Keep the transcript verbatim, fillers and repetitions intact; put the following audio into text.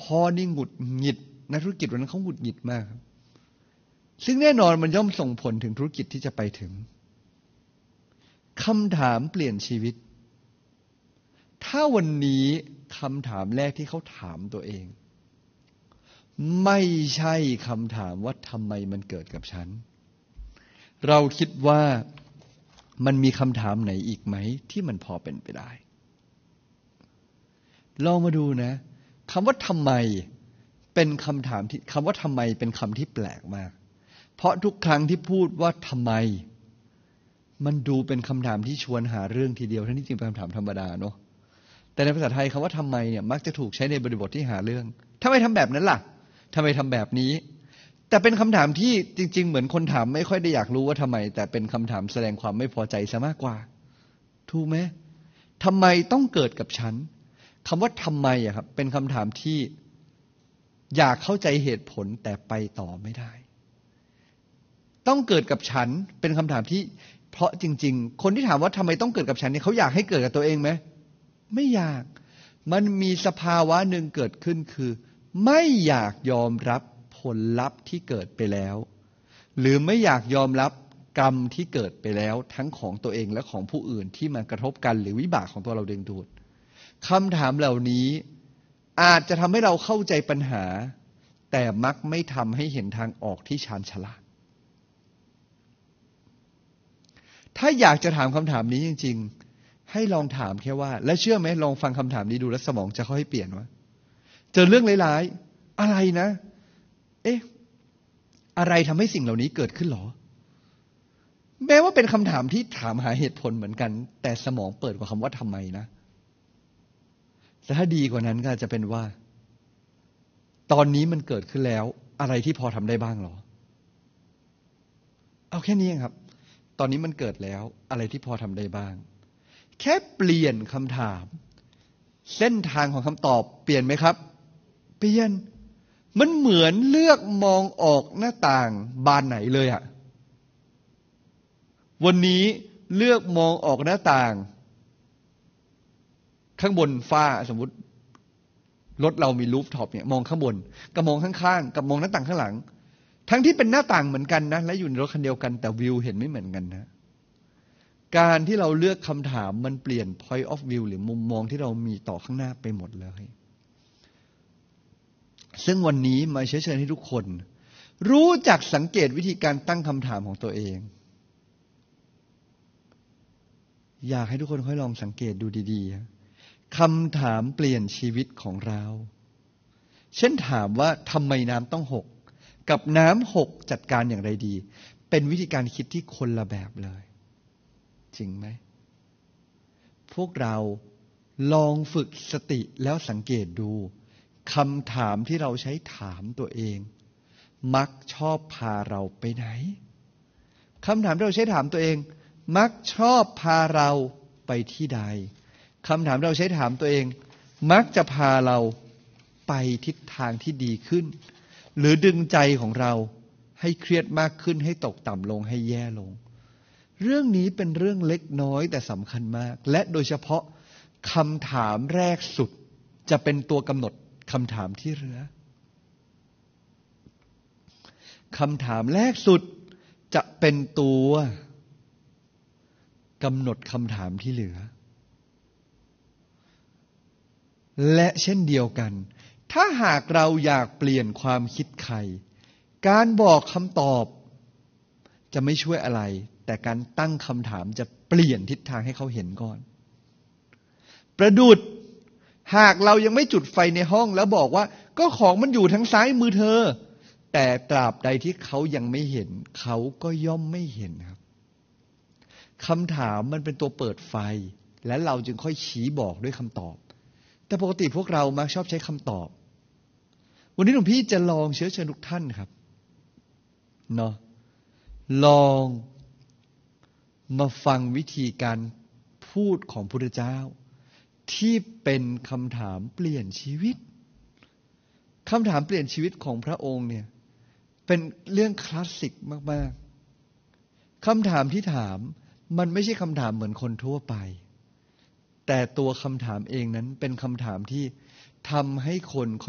พ่อนี่หงุดหงิดนักธุรกิจวันนั้นเขาหงุดหงิดมากครับซึ่งแน่นอนมันย่อมส่งผลถึงธุรกิจที่จะไปถึงคำถามเปลี่ยนชีวิตถ้าวันนี้คำถามแรกที่เขาถามตัวเองไม่ใช่คำถามว่าทำไมมันเกิดกับฉันเราคิดว่ามันมีคำถามไหนอีกไหมที่มันพอเป็นไปได้ลองมาดูนะคำว่าทำไมเป็นคำถามที่คำว่าทำไมเป็นคำที่แปลกมากเพราะทุกครั้งที่พูดว่าทำไมมันดูเป็นคำถามที่ชวนหาเรื่องทีเดียวทั้งที่จริงเป็นคำถามธรรมดาเนาะแต่ในภาษาไทยคำว่าทำไมเนี่ยมักจะถูกใช้ในบริบทที่หาเรื่องทำไมทำแบบนั้นล่ะทำไมทำแบบนี้แต่เป็นคำถามที่จริงๆเหมือนคนถามไม่ค่อยได้อยากรู้ว่าทำไมแต่เป็นคำถามแสดงความไม่พอใจซะมากกว่าถูกไหมทำไมต้องเกิดกับฉันคำว่าทำไมอะครับเป็นคำถามที่อยากเข้าใจเหตุผลแต่ไปต่อไม่ได้ต้องเกิดกับฉันเป็นคำถามที่เพราะจริงๆคนที่ถามว่าทำไมต้องเกิดกับฉันเนี่ยเขาอยากให้เกิดกับตัวเองไหมไม่อยากมันมีสภาวะหนึ่งเกิดขึ้นคือไม่อยากยอมรับผลลัพธ์ที่เกิดไปแล้วหรือไม่อยากยอมรับกรรมที่เกิดไปแล้วทั้งของตัวเองและของผู้อื่นที่มากระทบกันหรือวิบากของตัวเราเองดูดคำถามเหล่านี้อาจจะทำให้เราเข้าใจปัญหาแต่มักไม่ทำให้เห็นทางออกที่ชาญฉลาดถ้าอยากจะถามคำถามนี้จริงๆให้ลองถามแค่ว่าและเชื่อไหมลองฟังคำถามนี้ดูแล้วสมองจะค่อยเปลี่ยนว่าเจอเรื่องร้ายๆอะไรนะเอ๊ะอะไรทำให้สิ่งเหล่านี้เกิดขึ้นหรอแม้ว่าเป็นคำถามที่ถามหาเหตุผลเหมือนกันแต่สมองเปิดกว่าคำว่าทำไมนะแต่ถ้าดีกว่านั้นก็จะเป็นว่าตอนนี้มันเกิดขึ้นแล้วอะไรที่พอทำได้บ้างหรอเอาแค่นี้ครับตอนนี้มันเกิดแล้วอะไรที่พอทำได้บ้างแค่เปลี่ยนคำถามเส้นทางของคำตอบเปลี่ยนไหมครับเปลี่ยนมันเหมือนเลือกมองออกหน้าต่างบานไหนเลยอะวันนี้เลือกมองออกหน้าต่างข้างบนฟ้าสมมุติรถเรามีรูฟท็อปเนี่ยมองข้างบนกับมองข้างๆกับมองหน้าต่างข้างหลังทั้งที่เป็นหน้าต่างเหมือนกันนะและอยู่ในรถคันเดียวกันแต่วิวเห็นไม่เหมือนกันนะการที่เราเลือกคำถามมันเปลี่ยน point of view หรือมุมมองที่เรามีต่อข้างหน้าไปหมดเลยซึ่งวันนี้มาเชิญชวนให้ทุกคนรู้จักสังเกตวิธีการตั้งคำถามของตัวเองอยากให้ทุกคนค่อยลองสังเกตดูดีๆคำถามเปลี่ยนชีวิตของเราเช่นถามว่าทำไมน้ำต้องหกกับน้ำหกจัดการอย่างไรดีเป็นวิธีการคิดที่คนละแบบเลยจริงไหมพวกเราลองฝึกสติแล้วสังเกตดูคำถามที่เราใช้ถามตัวเองมักชอบพาเราไปไหนคำถามที่เราใช้ถามตัวเองมักชอบพาเราไปที่ใดคำถามที่เราใช้ถามตัวเองมักจะพาเราไปทิศทางที่ดีขึ้นหรือดึงใจของเราให้เครียดมากขึ้นให้ตกต่ำลงให้แย่ลงเรื่องนี้เป็นเรื่องเล็กน้อยแต่สำคัญมากและโดยเฉพาะคำถามแรกสุดจะเป็นตัวกำหนดคำถามที่เหลือคำถามแรกสุดจะเป็นตัวกำหนดคำถามที่เหลือและเช่นเดียวกันถ้าหากเราอยากเปลี่ยนความคิดใครการบอกคำตอบจะไม่ช่วยอะไรแต่การตั้งคำถามจะเปลี่ยนทิศทางให้เขาเห็นก่อนประดุจหากเรายังไม่จุดไฟในห้องแล้วบอกว่าก็ของมันอยู่ทางซ้ายมือเธอแต่ตราบใดที่เขายังไม่เห็นเขาก็ย่อมไม่เห็นครับคำถามมันเป็นตัวเปิดไฟและเราจึงค่อยชี้บอกด้วยคำตอบแต่ปกติพวกเรามักชอบใช้คำตอบวันนี้หลวงพี่จะลองเชื้อเชิญทุกท่านครับเนาะลองมาฟังวิธีการพูดของพระพุทธเจ้าที่เป็นคำถามเปลี่ยนชีวิตคำถามเปลี่ยนชีวิตของพระองค์เนี่ยเป็นเรื่องคลาสสิกมากๆคำถามที่ถามมันไม่ใช่คำถามเหมือนคนทั่วไปแต่ตัวคำถามเองนั้นเป็นคำถามที่ทำให้คน